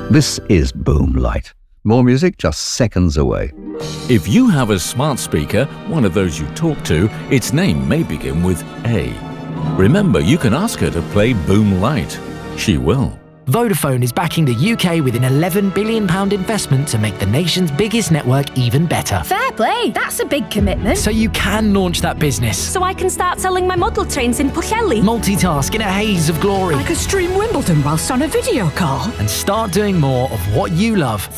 This is Boom Light. More music just seconds away. If you have a smart speaker, one of those you talk to, its name may begin with A. Remember, you can ask her to play Boom Light. She will. Vodafone is backing the UK with an £11 billion investment to make the nation's biggest network even better. Fair play, that's a big commitment. So you can launch that business. So I can start selling my model trains in Pwllheli. Multitask in a haze of glory. I could stream Wimbledon whilst on a video call. And start doing more of what you love